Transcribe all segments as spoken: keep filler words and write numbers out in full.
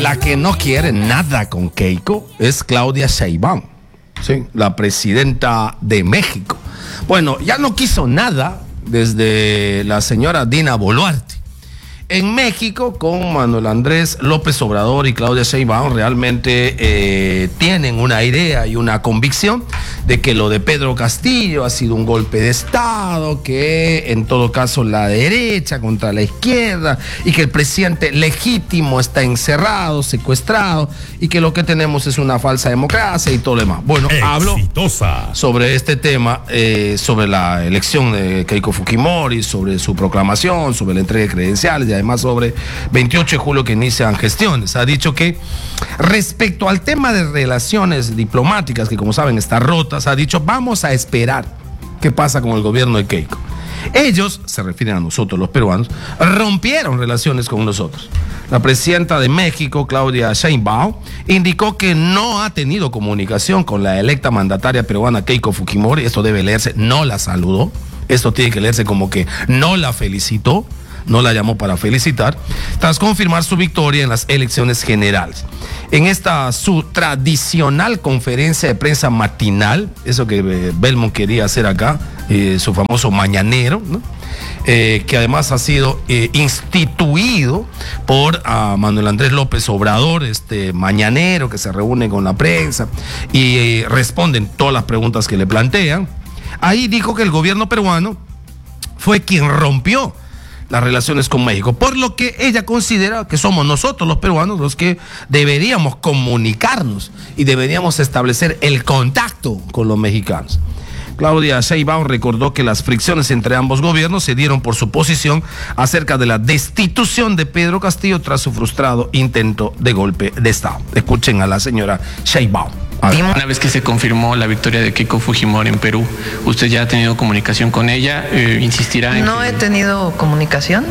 La que no quiere nada con Keiko es Claudia Sheinbaum, ¿sí? La presidenta de México. Bueno, ya no quiso nada desde la señora Dina Boluarte. En México, con Manuel Andrés López Obrador y Claudia Sheinbaum, realmente eh, tienen una idea y una convicción de que lo de Pedro Castillo ha sido un golpe de Estado, que en todo caso la derecha contra la izquierda, y que el presidente legítimo está encerrado, secuestrado, y que lo que tenemos es una falsa democracia y todo lo demás. Bueno, hablo sobre este tema, eh, sobre la elección de Keiko Fujimori, sobre su proclamación, sobre la entrega de credenciales y además sobre veintiocho de julio que inician gestiones. Ha dicho que respecto al tema de relaciones diplomáticas, que como saben está rotas, ha dicho vamos a esperar qué pasa con el gobierno de Keiko. Ellos, se refieren a nosotros los peruanos, rompieron relaciones con nosotros. La presidenta de México, Claudia Sheinbaum, indicó que no ha tenido comunicación con la electa mandataria peruana Keiko Fujimori. Esto debe leerse, no la saludó. Esto tiene que leerse como que no la felicitó, no la llamó para felicitar, tras confirmar su victoria en las elecciones generales. En esta su tradicional conferencia de prensa matinal, eso que eh, Belmont quería hacer acá, eh, su famoso mañanero, ¿no? Eh, que además ha sido eh, instituido por uh, Manuel Andrés López Obrador, este mañanero que se reúne con la prensa y eh, responden todas las preguntas que le plantean. Ahí dijo que el gobierno peruano fue quien rompió las relaciones con México, por lo que ella considera que somos nosotros los peruanos los que deberíamos comunicarnos y deberíamos establecer el contacto con los mexicanos. Claudia Sheinbaum recordó que las fricciones entre ambos gobiernos se dieron por su posición acerca de la destitución de Pedro Castillo tras su frustrado intento de golpe de Estado. Escuchen a la señora Sheinbaum. Una vez que se confirmó la victoria de Keiko Fujimori en Perú, ¿usted ya ha tenido comunicación con ella? Eh, ¿Insistirá en No que... he tenido comunicación.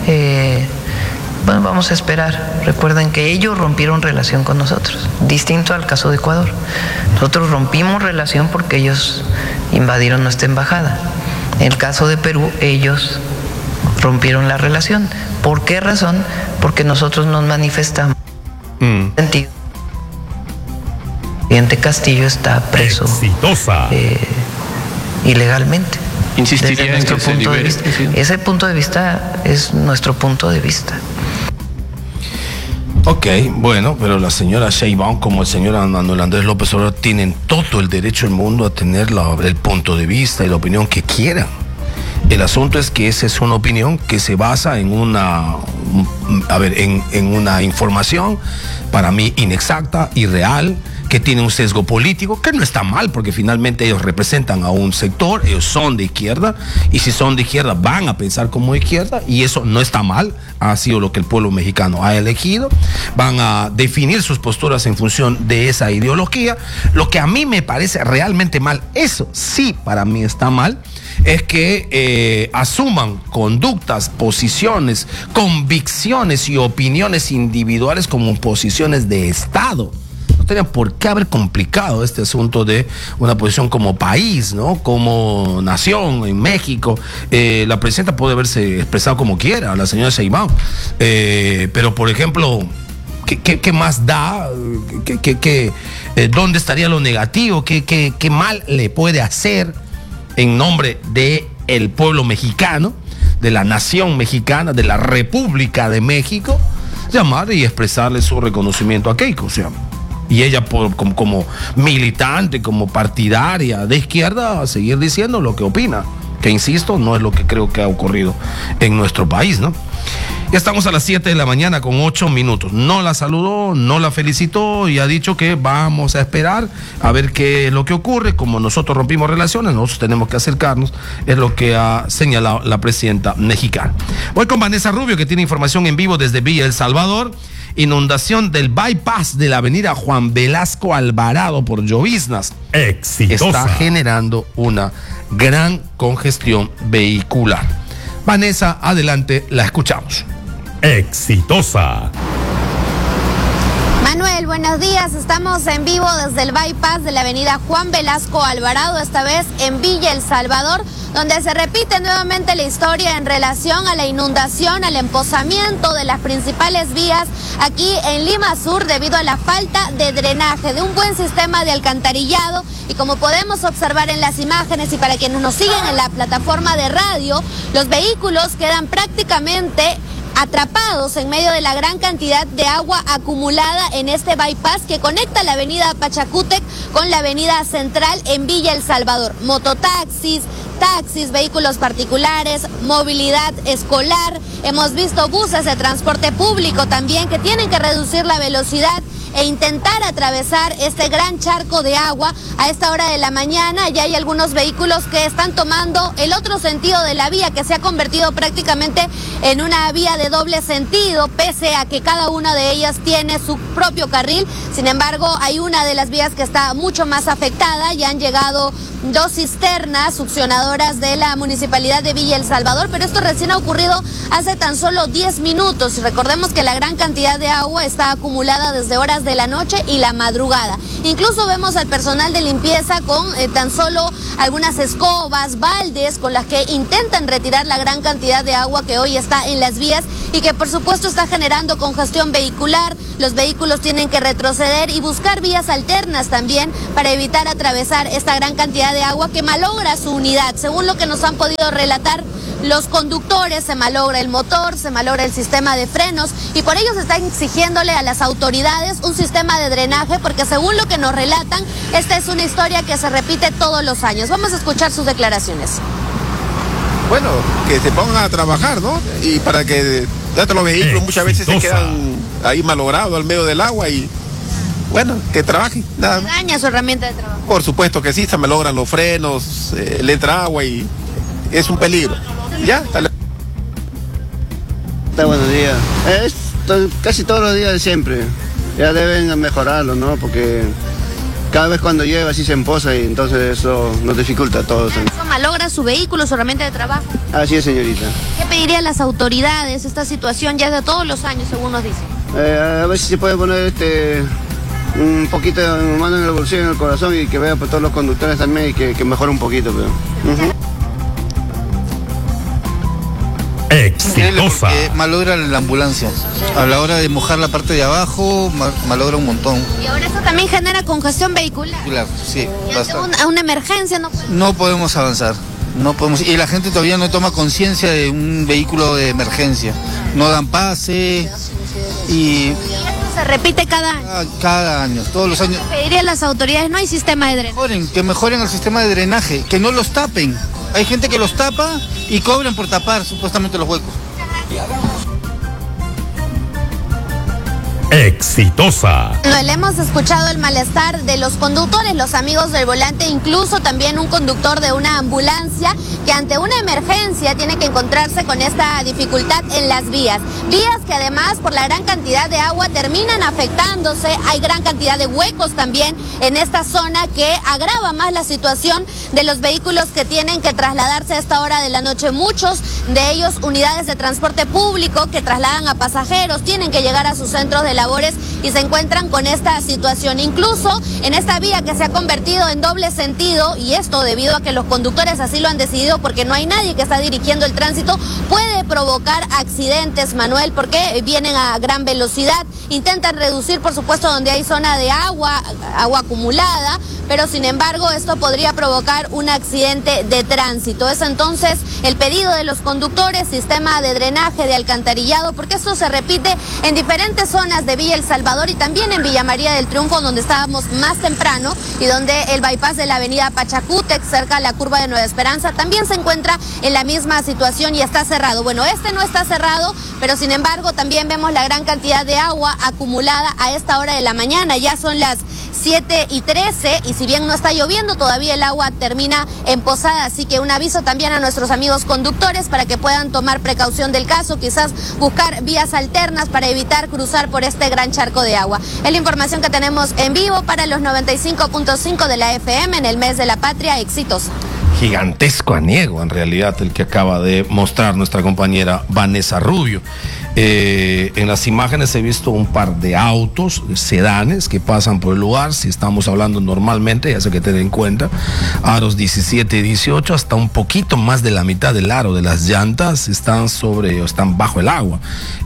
Eh, bueno, vamos a esperar. Recuerden que ellos rompieron relación con nosotros, distinto al caso de Ecuador. Nosotros rompimos relación porque ellos invadieron nuestra embajada. En el caso de Perú, ellos rompieron la relación. ¿Por qué razón? Porque nosotros nos manifestamos en mm. sentido. El presidente Castillo está preso eh, ilegalmente. ¿Insistiría desde nuestro en que punto se libere, de vista. presidente? Ese punto de vista es nuestro punto de vista. Ok, bueno, pero la señora Sheinbaum como el señor Manuel Andrés López Obrador tienen todo el derecho del mundo a tener la, el punto de vista y la opinión que quieran. El asunto es que esa es una opinión que se basa en una, a ver, en, en una información para mí inexacta, irreal, que tiene un sesgo político, que no está mal, porque finalmente ellos representan a un sector, ellos son de izquierda, y si son de izquierda van a pensar como de izquierda, y eso no está mal, ha sido lo que el pueblo mexicano ha elegido, van a definir sus posturas en función de esa ideología. Lo que a mí me parece realmente mal, eso sí para mí está mal, es que eh, asuman conductas, posiciones, convicciones y opiniones individuales como posiciones de Estado. No tenía por qué haber complicado este asunto de una posición como país, ¿no? Como nación en México. Eh, la presidenta puede haberse expresado como quiera, la señora Sheinbaum. Eh, pero, por ejemplo, ¿qué, qué, qué más da? ¿Qué, qué, qué, eh, ¿Dónde estaría lo negativo? ¿Qué, qué, qué mal le puede hacer en nombre del pueblo mexicano, de la nación mexicana, de la República de México, llamar y expresarle su reconocimiento a Keiko? O sea, y ella por, como, como militante, como partidaria de izquierda, a seguir diciendo lo que opina, que insisto, no es lo que creo que ha ocurrido en nuestro país, ¿no? Ya estamos a las siete de la mañana con ocho minutos. No la saludó, no la felicitó y ha dicho que vamos a esperar a ver qué es lo que ocurre. Como nosotros rompimos relaciones, nosotros tenemos que acercarnos, es lo que ha señalado la presidenta mexicana. Voy con Vanessa Rubio, que tiene información en vivo desde Villa El Salvador. Inundación del bypass de la avenida Juan Velasco Alvarado por lloviznas. Exitosa. Está generando una gran congestión vehicular. Vanessa, adelante, la escuchamos. Exitosa. Manuel, buenos días. Estamos en vivo desde el bypass de la avenida Juan Velasco Alvarado, esta vez en Villa El Salvador, donde se repite nuevamente la historia en relación a la inundación, al empozamiento de las principales vías aquí en Lima Sur debido a la falta de drenaje, de un buen sistema de alcantarillado. Y como podemos observar en las imágenes y para quienes nos siguen en la plataforma de radio, los vehículos quedan prácticamente atrapados en medio de la gran cantidad de agua acumulada en este bypass que conecta la avenida Pachacútec con la avenida Central en Villa El Salvador. Mototaxis, taxis, vehículos particulares, movilidad escolar. Hemos visto buses de transporte público también que tienen que reducir la velocidad e intentar atravesar este gran charco de agua a esta hora de la mañana. Ya hay algunos vehículos que están tomando el otro sentido de la vía, que se ha convertido prácticamente en una vía de doble sentido, pese a que cada una de ellas tiene su propio carril. Sin embargo, hay una de las vías que está mucho más afectada. Ya han llegado dos cisternas succionadoras de la Municipalidad de Villa El Salvador, pero esto recién ha ocurrido hace tan solo diez minutos. Y recordemos que la gran cantidad de agua está acumulada desde horas de la noche y la madrugada. Incluso vemos al personal de limpieza con eh, tan solo algunas escobas, baldes, con las que intentan retirar la gran cantidad de agua que hoy está en las vías y que por supuesto está generando congestión vehicular. Los vehículos tienen que retroceder y buscar vías alternas también para evitar atravesar esta gran cantidad de agua que malogra su unidad. Según lo que nos han podido relatar los conductores, se malogra el motor, se malogra el sistema de frenos y por ello se está exigiéndole a las autoridades un sistema de drenaje, porque según lo que nos relatan, esta es una historia que se repite todos los años. Vamos a escuchar sus declaraciones. Bueno, que se pongan a trabajar, ¿no? Y para que ya los vehículos muchas veces se quedan ahí malogrados al medio del agua y bueno, que trabajen. Nada. ¿Daña su herramienta de trabajo? Por supuesto que sí, se malogran los frenos, eh, le entra agua y es un peligro. Ya, dale. Está buenos días. Es to- casi todos los días de siempre. Ya deben mejorarlo, ¿no? Porque cada vez cuando llueve así se empoza y entonces eso nos dificulta a todos. ¿Eso malogra su vehículo, su herramienta de trabajo? Así es, señorita. ¿Qué pediría a las autoridades? Esta situación ya es de todos los años, según nos dicen. Eh, a ver si se puede poner este un poquito de mano en el bolsillo, en el corazón y que vea por todos los conductores también y que, que mejore un poquito, pero. Uh-huh. Exitosa. Porque malogra la ambulancia. A la hora de mojar la parte de abajo, ma- malogra un montón. Y ahora eso también genera congestión vehicular. Claro, sí, Y ante bastante. una, una emergencia no. No podemos avanzar. No podemos. Y la gente todavía no toma conciencia de un vehículo de emergencia. No dan pase y Esto se repite cada año. cada, cada año, todos los años. Pediría a las autoridades, no hay sistema de drenaje. Mejoren, que mejoren el sistema de drenaje, que no los tapen. Hay gente que los tapa y cobran por tapar supuestamente los huecos. Exitosa. No, le hemos escuchado el malestar de los conductores, los amigos del volante, incluso también un conductor de una ambulancia que ante una emergencia tiene que encontrarse con esta dificultad en las vías. Vías que además por la gran cantidad de agua terminan afectándose, hay gran cantidad de huecos también en esta zona que agrava más la situación de los vehículos que tienen que trasladarse a esta hora de la noche. Muchos de ellos unidades de transporte público que trasladan a pasajeros, tienen que llegar a sus centros de labores y se encuentran con esta situación. Incluso en esta vía que se ha convertido en doble sentido, y esto debido a que los conductores así lo han decidido porque no hay nadie que está dirigiendo el tránsito, puede provocar accidentes, Manuel, porque vienen a gran velocidad, intentan reducir por supuesto donde hay zona de agua, agua acumulada, pero sin embargo esto podría provocar un accidente de tránsito. Es entonces el pedido de los conductores, sistema de drenaje, de alcantarillado, porque esto se repite en diferentes zonas de Villa El Salvador y también en Villa María del Triunfo, donde estábamos más temprano y donde el bypass de la avenida Pachacútec, cerca de la curva de Nueva Esperanza, también se encuentra en la misma situación y está cerrado. Bueno, este no está cerrado, pero sin embargo también vemos la gran cantidad de agua acumulada a esta hora de la mañana. Ya son las siete y trece y si bien no está lloviendo, todavía el agua termina empozada, así que un aviso también a nuestros amigos conductores para que puedan tomar precaución del caso, quizás buscar vías alternas para evitar cruzar por este gran charco de agua. Es la información que tenemos en vivo para los noventa y cinco punto cinco de la F M en el mes de la patria. Exitosa. Gigantesco aniego en realidad el que acaba de mostrar nuestra compañera Vanessa Rubio. Eh, en las imágenes he visto un par de autos, sedanes, que pasan por el lugar. Si estamos hablando normalmente, ya sé que tener en cuenta, aros diecisiete y dieciocho, hasta un poquito más de la mitad del aro de las llantas están sobre o están bajo el agua.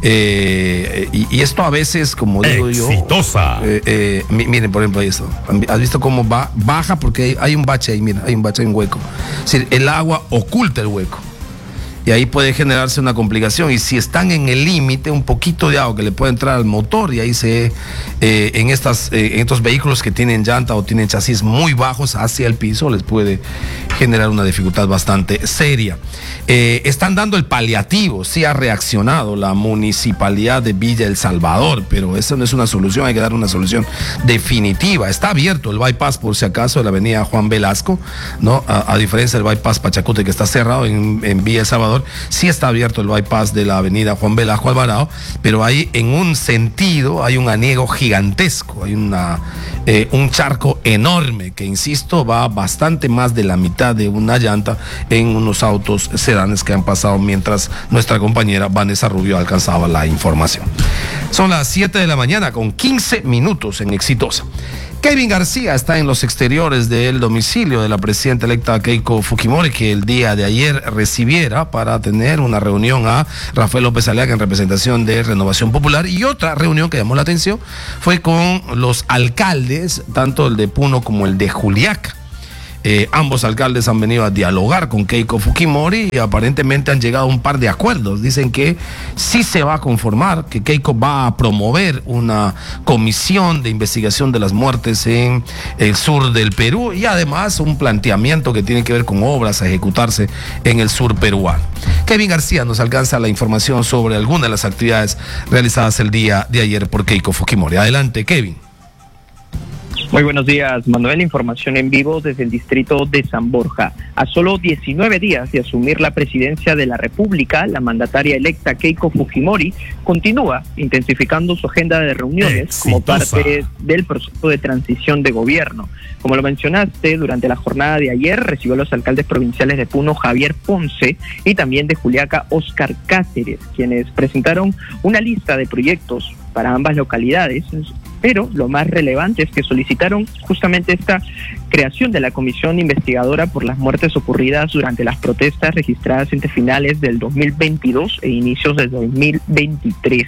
Eh, y, y esto a veces, como digo Exitosa. yo, eh, eh, miren, por ejemplo, esto. ¿Has visto cómo va? Baja porque hay, hay un bache ahí, mira, hay un bache, hay un hueco. Es decir, el agua oculta el hueco. Y ahí puede generarse una complicación. Y si están en el límite, un poquito de agua que le puede entrar al motor, y ahí se, eh, en, estas, eh, en estos vehículos que tienen llanta o tienen chasis muy bajos hacia el piso, les puede generar una dificultad bastante seria. Eh, están dando el paliativo, sí ha reaccionado la municipalidad de Villa El Salvador, pero eso no es una solución, hay que dar una solución definitiva. Está abierto el bypass, por si acaso, de la avenida Juan Velasco, ¿no? A, a diferencia del bypass Pachacute, que está cerrado en, en Villa El Salvador. Sí está abierto el bypass de la avenida Juan Velasco Alvarado, pero ahí en un sentido hay un aniego gigantesco, hay una, eh, un charco enorme que, insisto, va bastante más de la mitad de una llanta en unos autos sedanes que han pasado mientras nuestra compañera Vanessa Rubio alcanzaba la información. Son las siete de la mañana con quince minutos en Exitosa. Kevin García está en los exteriores del domicilio de la presidenta electa Keiko Fujimori, que el día de ayer recibiera para tener una reunión a Rafael López Aliaga en representación de Renovación Popular, y otra reunión que llamó la atención fue con los alcaldes, tanto el de Puno como el de Juliaca. Eh, ambos alcaldes han venido a dialogar con Keiko Fujimori y aparentemente han llegado a un par de acuerdos. Dicen que sí se va a conformar, que Keiko va a promover una comisión de investigación de las muertes en el sur del Perú, y además un planteamiento que tiene que ver con obras a ejecutarse en el sur peruano. Kevin García nos alcanza la información sobre algunas de las actividades realizadas el día de ayer por Keiko Fujimori. Adelante, Kevin. Muy buenos días, Manuel. Información en vivo desde el distrito de San Borja. A solo diecinueve días de asumir la presidencia de la República, la mandataria electa Keiko Fujimori continúa intensificando su agenda de reuniones Exitosa. como parte del proceso de transición de gobierno. Como lo mencionaste, durante la jornada de ayer recibió a los alcaldes provinciales de Puno, Javier Ponce, y también de Juliaca, Óscar Cáceres, quienes presentaron una lista de proyectos para ambas localidades, pero lo más relevante es que solicitaron justamente esta creación de la comisión investigadora por las muertes ocurridas durante las protestas registradas entre finales del dos mil veintidós e inicios del dos mil veintitrés.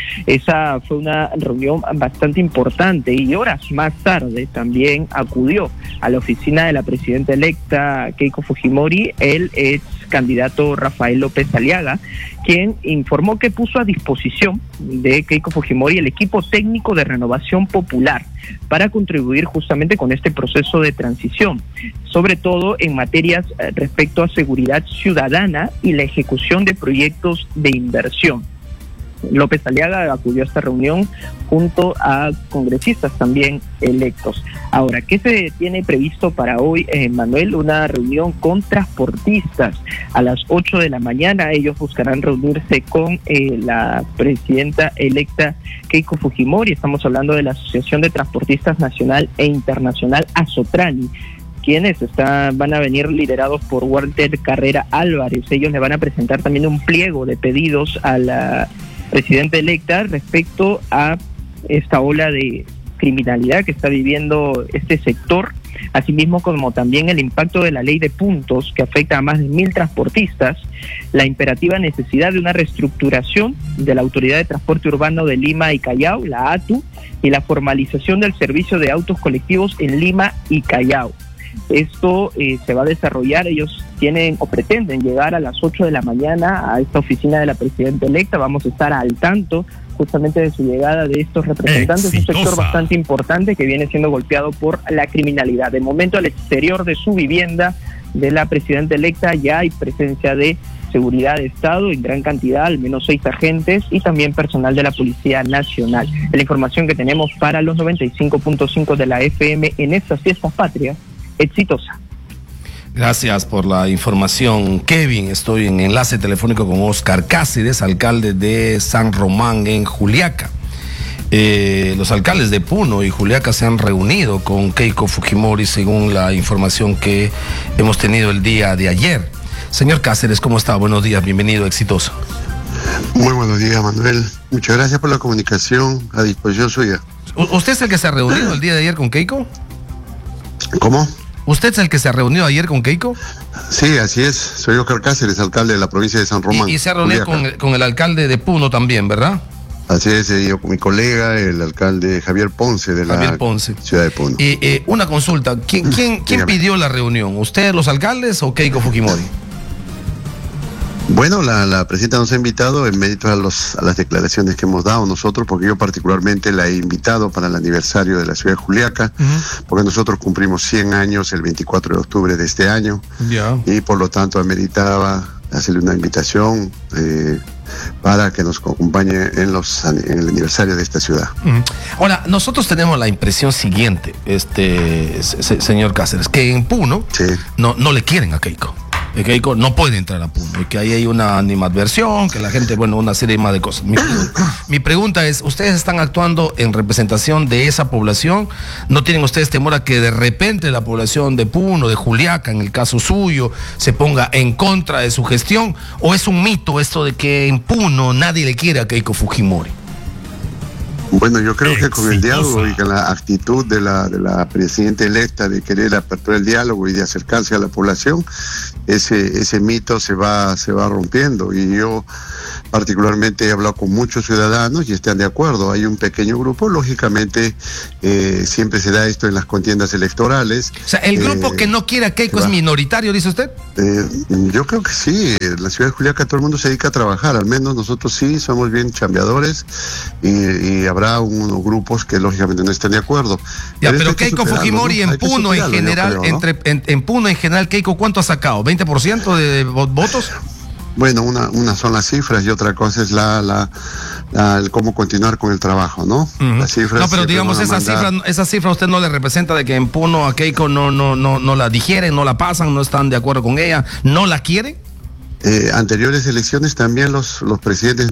Esa fue una reunión bastante importante, y horas más tarde también acudió a la oficina de la presidenta electa Keiko Fujimori el ex candidato Rafael López Aliaga, quien informó que puso a disposición de Keiko Fujimori el equipo técnico de Renovación Popular para contribuir justamente con este proceso de transición, sobre todo en materias respecto a seguridad ciudadana y la ejecución de proyectos de inversión. López Aliaga acudió a esta reunión junto a congresistas también electos. Ahora, ¿qué se tiene previsto para hoy, eh, Manuel? Una reunión con transportistas. A las ocho de la mañana ellos buscarán reunirse con eh, la presidenta electa Keiko Fujimori. Estamos hablando de la Asociación de Transportistas Nacional e Internacional, ASOTRANI, quienes están, van a venir liderados por Walter Carrera Álvarez. Ellos le van a presentar también un pliego de pedidos a la presidenta electa respecto a esta ola de criminalidad que está viviendo este sector, asimismo como también el impacto de la ley de puntos que afecta a más de mil transportistas, la imperativa necesidad de una reestructuración de la Autoridad de Transporte Urbano de Lima y Callao, la A T U, y la formalización del servicio de autos colectivos en Lima y Callao. Esto eh, se va a desarrollar, ellos tienen o pretenden llegar a las ocho de la mañana a esta oficina de la presidenta electa. Vamos a estar al tanto justamente de su llegada de estos representantes. Exitosa. Un sector bastante importante que viene siendo golpeado por la criminalidad. De momento, al exterior de su vivienda de la presidenta electa ya hay presencia de seguridad de Estado en gran cantidad, al menos seis agentes, y también personal de la Policía Nacional. La información que tenemos para los noventa y cinco punto cinco de la F M en estas fiestas patrias. Exitosa. Gracias por la información, Kevin. Estoy en enlace telefónico con Óscar Cáceres, alcalde de San Román en Juliaca. Eh, los alcaldes de Puno y Juliaca se han reunido con Keiko Fujimori, según la información que hemos tenido el día de ayer. Señor Cáceres, ¿cómo está? Buenos días, bienvenido, Exitoso. Muy buenos días, Manuel. Muchas gracias por la comunicación, a disposición suya. ¿Usted es el que se ha reunido el día de ayer con Keiko? ¿Cómo? ¿Usted es el que se ha reunido ayer con Keiko? Sí, así es. Soy Oscar Cáceres, alcalde de la provincia de San Román. Y, y se ha reunido con el, con el alcalde de Puno también, ¿verdad? Así es, yo con mi colega, el alcalde Javier Ponce de Javier la Ponce. ciudad de Puno. Eh, eh, una consulta, ¿quién, quién, quién pidió la reunión? ¿Ustedes los alcaldes o Keiko Fujimori? Bueno, la, la presidenta nos ha invitado en mérito a, los, a las declaraciones que hemos dado nosotros, porque yo particularmente la he invitado para el aniversario de la ciudad de Juliaca, uh-huh. porque nosotros cumplimos cien años el veinticuatro de octubre de este año, yeah. y por lo tanto ameritaba hacerle una invitación eh, para que nos acompañe en, los, en el aniversario de esta ciudad. Uh-huh. Ahora, nosotros tenemos la impresión siguiente, este se, señor Cáceres, que en Puno sí. no, no le quieren a Keiko. Que Keiko no puede entrar a Puno y que ahí hay una animadversión, que la gente, bueno, una serie más de cosas. Mi, mi pregunta es, ¿ustedes están actuando en representación de esa población? ¿No tienen ustedes temor a que de repente la población de Puno, de Juliaca, en el caso suyo, se ponga en contra de su gestión? ¿O es un mito esto de que en Puno nadie le quiere a Keiko Fujimori? Bueno, yo creo que con el diálogo y con la actitud de la, de la presidenta electa de querer aperturar el diálogo y de acercarse a la población, ese, ese mito se va, se va rompiendo. Y yo particularmente he hablado con muchos ciudadanos y están de acuerdo. Hay un pequeño grupo, lógicamente eh, siempre se da esto en las contiendas electorales. O sea, ¿el grupo eh, que no quiere a Keiko es minoritario, dice usted? Eh, yo creo que sí. En la ciudad de Juliaca todo el mundo se dedica a trabajar, al menos nosotros sí somos bien chambeadores y, y habrá unos grupos que lógicamente no están de acuerdo. Ya, pero, pero Keiko Fujimori, ¿no? En Puno en general, creo, ¿no? entre, en, en Puno en general, Keiko, ¿cuánto ha sacado? ¿veinte por ciento de votos? Bueno, una, una son las cifras y otra cosa es la, la, la el cómo continuar con el trabajo, ¿no? Uh-huh. Las cifras no, pero digamos esa cifra, esa cifra usted no le representa de que en Puno a Keiko no, no, no, no la digieren, no la pasan, no están de acuerdo con ella, no la quieren. Eh, anteriores elecciones también los, los presidentes